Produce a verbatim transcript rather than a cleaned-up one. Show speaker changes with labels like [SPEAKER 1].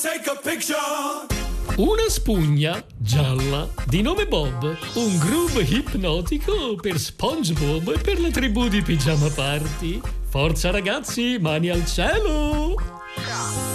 [SPEAKER 1] Take a picture.
[SPEAKER 2] Una spugna gialla di nome Bob, un groove ipnotico per SpongeBob e per la tribù di Pigiama Party. Forza ragazzi, mani al cielo!